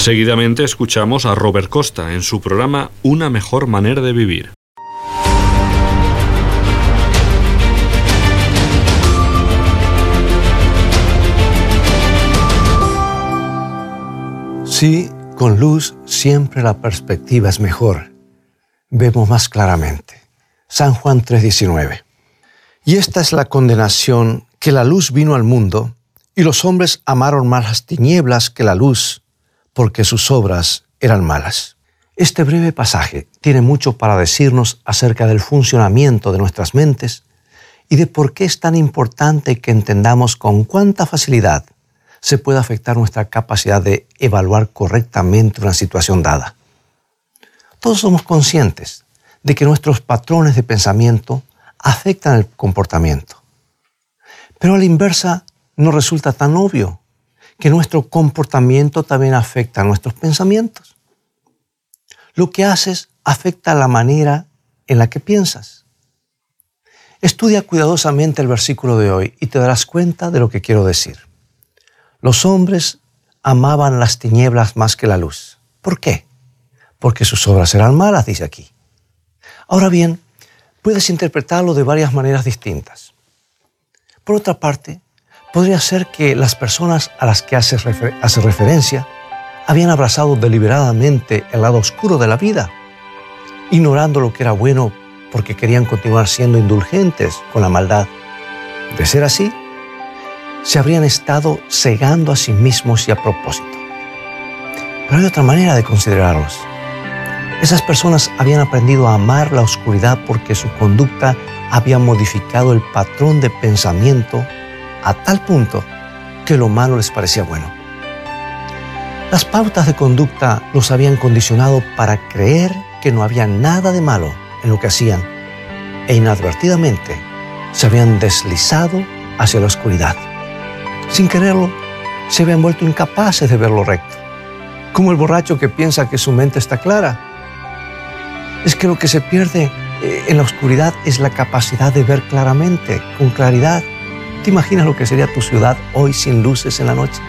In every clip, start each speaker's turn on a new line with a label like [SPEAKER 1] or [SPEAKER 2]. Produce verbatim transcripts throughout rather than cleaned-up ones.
[SPEAKER 1] Seguidamente escuchamos a Robert Costa en su programa Una mejor manera de vivir.
[SPEAKER 2] Sí, con luz siempre la perspectiva es mejor. Vemos más claramente. San Juan tres diecinueve. Y esta es la condenación, que la luz vino al mundo, y los hombres amaron más las tinieblas que la luz, porque sus obras eran malas. Este breve pasaje tiene mucho para decirnos acerca del funcionamiento de nuestras mentes y de por qué es tan importante que entendamos con cuánta facilidad se puede afectar nuestra capacidad de evaluar correctamente una situación dada. Todos somos conscientes de que nuestros patrones de pensamiento afectan el comportamiento. Pero a la inversa no resulta tan obvio que nuestro comportamiento también afecta a nuestros pensamientos. Lo que haces afecta la manera en la que piensas. Estudia cuidadosamente el versículo de hoy y te darás cuenta de lo que quiero decir. Los hombres amaban las tinieblas más que la luz. ¿Por qué? Porque sus obras eran malas, dice aquí. Ahora bien, puedes interpretarlo de varias maneras distintas. Por otra parte, podría ser que las personas a las que hace, refer- hace referencia habían abrazado deliberadamente el lado oscuro de la vida, ignorando lo que era bueno porque querían continuar siendo indulgentes con la maldad. De ser así, se habrían estado cegando a sí mismos y a propósito. Pero hay otra manera de considerarlos. Esas personas habían aprendido a amar la oscuridad porque su conducta había modificado el patrón de pensamiento a tal punto que lo malo les parecía bueno. Las pautas de conducta los habían condicionado para creer que no había nada de malo en lo que hacían e inadvertidamente se habían deslizado hacia la oscuridad. Sin quererlo, se habían vuelto incapaces de ver lo recto, como el borracho que piensa que su mente está clara. Es que lo que se pierde en la oscuridad es la capacidad de ver claramente, con claridad. ¿Te imaginas lo que sería tu ciudad hoy sin luces en la noche?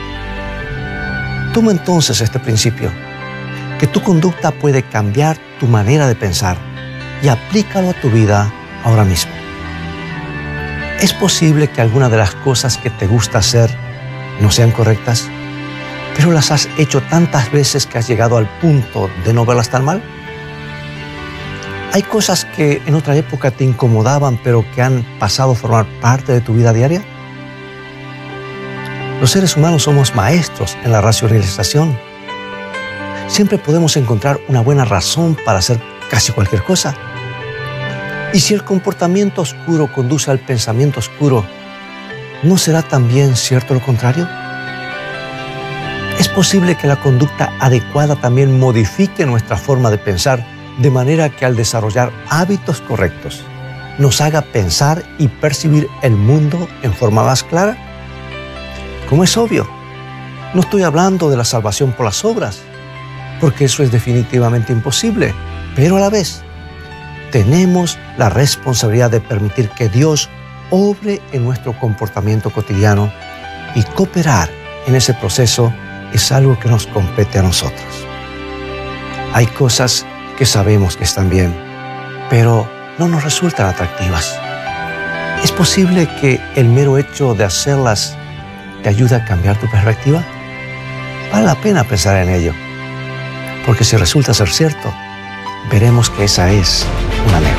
[SPEAKER 2] Toma entonces este principio, que tu conducta puede cambiar tu manera de pensar y aplícalo a tu vida ahora mismo. ¿Es posible que alguna de las cosas que te gusta hacer no sean correctas, pero las has hecho tantas veces que has llegado al punto de no verlas tan mal? ¿Hay cosas que en otra época te incomodaban, pero que han pasado a formar parte de tu vida diaria? Los seres humanos somos maestros en la racionalización. Siempre podemos encontrar una buena razón para hacer casi cualquier cosa. Y si el comportamiento oscuro conduce al pensamiento oscuro, ¿no será también cierto lo contrario? ¿Es posible que la conducta adecuada también modifique nuestra forma de pensar, de manera que al desarrollar hábitos correctos nos haga pensar y percibir el mundo en forma más clara? Como es obvio, no estoy hablando de la salvación por las obras, porque eso es definitivamente imposible, pero a la vez tenemos la responsabilidad de permitir que Dios obre en nuestro comportamiento cotidiano y cooperar en ese proceso es algo que nos compete a nosotros. Hay cosas que sabemos que están bien, pero no nos resultan atractivas. ¿Es posible que el mero hecho de hacerlas te ayude a cambiar tu perspectiva? Vale la pena pensar en ello, porque si resulta ser cierto, veremos que esa es una mejor.